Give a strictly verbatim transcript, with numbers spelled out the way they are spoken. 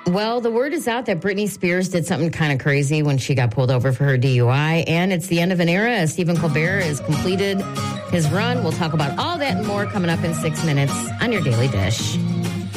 Well, the word is out that Britney Spears did something kind of crazy when she got pulled over for her D U I, and it's the end of an era as Stephen Colbert has completed his run. We'll talk about all that and more coming up in six minutes on your Daily Dish.